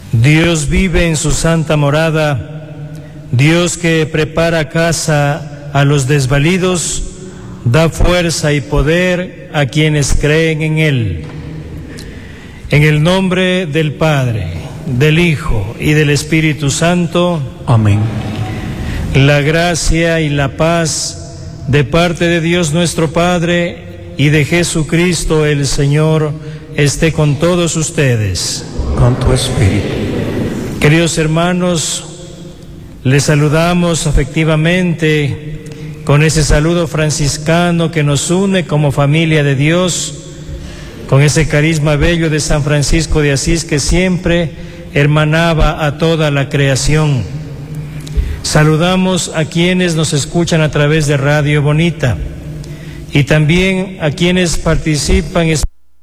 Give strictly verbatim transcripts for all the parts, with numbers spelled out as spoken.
Dios vive en su santa morada, Dios que prepara casa a los desvalidos, da fuerza y poder a quienes creen en Él. En el nombre del Padre, del Hijo y del Espíritu Santo. Amén. La gracia y la paz de parte de Dios nuestro Padre y de Jesucristo el Señor esté con todos ustedes. Con tu espíritu. Queridos hermanos, les saludamos afectivamente con ese saludo franciscano que nos une como familia de Dios, con ese carisma bello de San Francisco de Asís que siempre hermanaba a toda la creación. Saludamos a quienes nos escuchan a través de Radio Bonita y también a quienes participan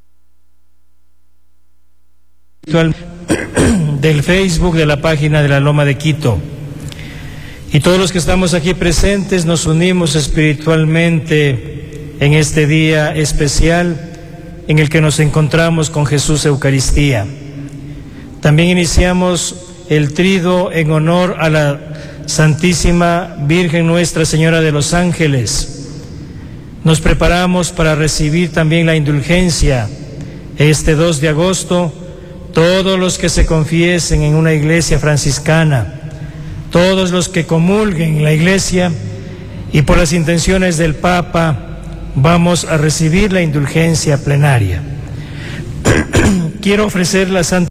del Facebook de la página de la Loma de Quito. Y todos los que estamos aquí presentes nos unimos espiritualmente en este día especial en el que nos encontramos con Jesús Eucaristía. También iniciamos el triduo en honor a la Santísima Virgen Nuestra Señora de los Ángeles. Nos preparamos para recibir también la indulgencia este dos de agosto. Todos los que se confiesen en una iglesia franciscana, todos los que comulguen en la iglesia y por las intenciones del Papa, vamos a recibir la indulgencia plenaria. Quiero ofrecer la Santa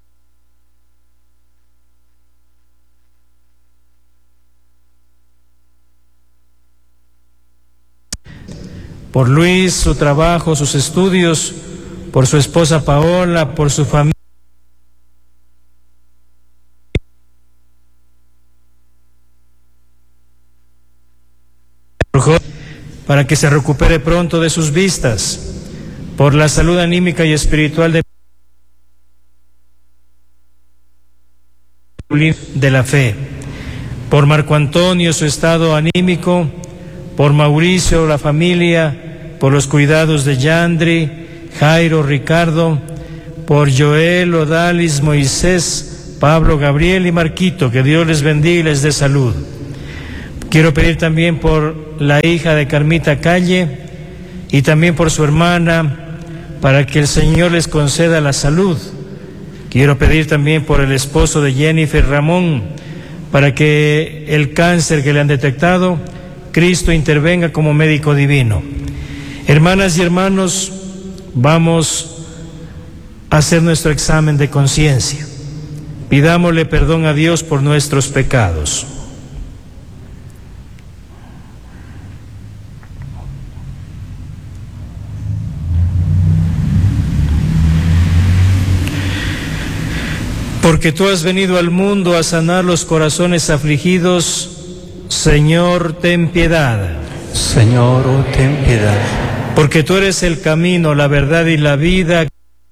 por Luis, su trabajo, sus estudios, por su esposa Paola, por su familia, para que se recupere pronto de sus vistas, por la salud anímica y espiritual de, de la fe, por Marco Antonio, su estado anímico, por Mauricio, la familia, por los cuidados de Yandri, Jairo, Ricardo, por Joel, Odalis, Moisés, Pablo, Gabriel y Marquito, que Dios les bendiga y les dé salud. Quiero pedir también por la hija de Carmita Calle y también por su hermana, para que el Señor les conceda la salud. Quiero pedir también por el esposo de Jennifer, Ramón, para que el cáncer que le han detectado, Cristo intervenga como médico divino. Hermanas y hermanos, vamos a hacer nuestro examen de conciencia. Pidámosle perdón a Dios por nuestros pecados. Porque tú has venido al mundo a sanar los corazones afligidos, Señor, ten piedad. Señor, oh, ten piedad. Porque tú eres el camino, la verdad y la vida.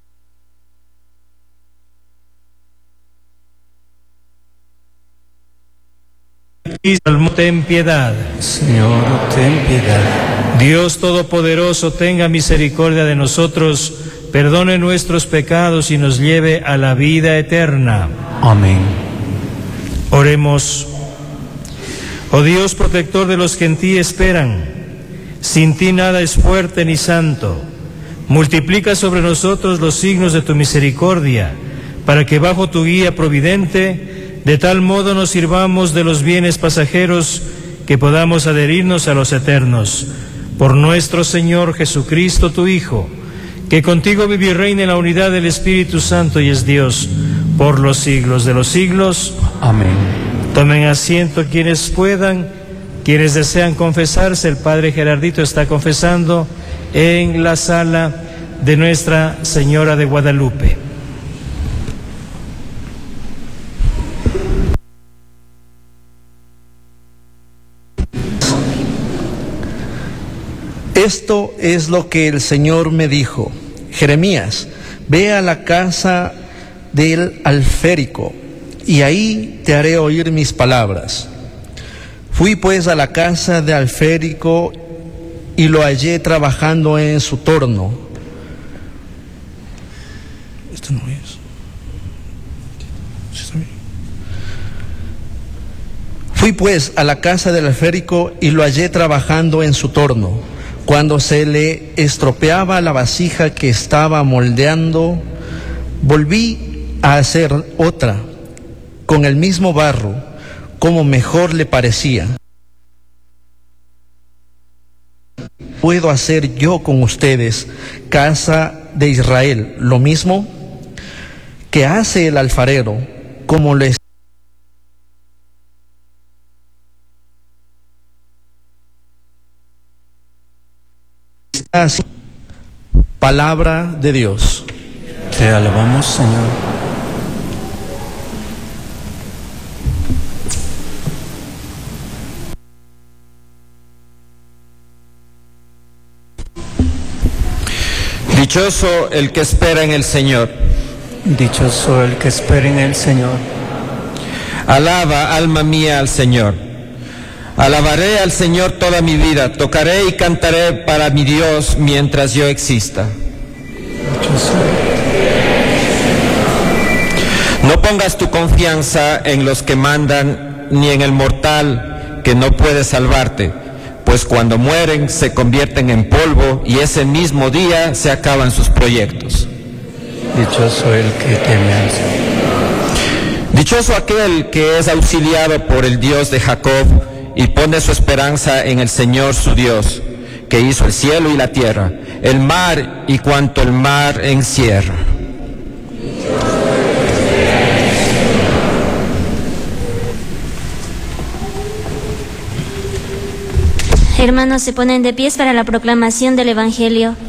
Ten piedad. Señor, oh, ten piedad. Dios Todopoderoso, tenga misericordia de nosotros, perdone nuestros pecados y nos lleve a la vida eterna. Amén. Oremos. Oh Dios, protector de los que en ti esperan, sin ti nada es fuerte ni santo. Multiplica sobre nosotros los signos de tu misericordia, para que bajo tu guía providente, de tal modo nos sirvamos de los bienes pasajeros que podamos adherirnos a los eternos. Por nuestro Señor Jesucristo, tu Hijo, que contigo vive y reina en la unidad del Espíritu Santo y es Dios por los siglos de los siglos. Amén. Tomen asiento quienes puedan, quienes desean confesarse. El Padre Gerardito está confesando en la sala de Nuestra Señora de Guadalupe. Esto es lo que el Señor me dijo: Jeremías, ve a la casa del alférico, y ahí te haré oír mis palabras. Fui pues a la casa de alférico y lo hallé trabajando en su torno. Esto no es. Fui pues a la casa del alférico y lo hallé trabajando en su torno. Cuando se le estropeaba la vasija que estaba moldeando, volví a hacer otra con el mismo barro, como mejor le parecía. ¿Puedo hacer yo con ustedes, casa de Israel, lo mismo que hace el alfarero, como les hace? Palabra de Dios. Te alabamos, Señor. Dichoso el que espera en el Señor. Dichoso el que espera en el Señor. Alaba, alma mía, al Señor. Alabaré al Señor toda mi vida. Tocaré y cantaré para mi Dios mientras yo exista. Dichoso. No pongas tu confianza en los que mandan, ni en el mortal que no puede salvarte, pues cuando mueren se convierten en polvo y ese mismo día se acaban sus proyectos. Dichoso el que teme al Señor. Dichoso aquel que es auxiliado por el Dios de Jacob y pone su esperanza en el Señor su Dios, que hizo el cielo y la tierra, el mar y cuanto el mar encierra. Hermanos, se ponen de pies para la proclamación del Evangelio.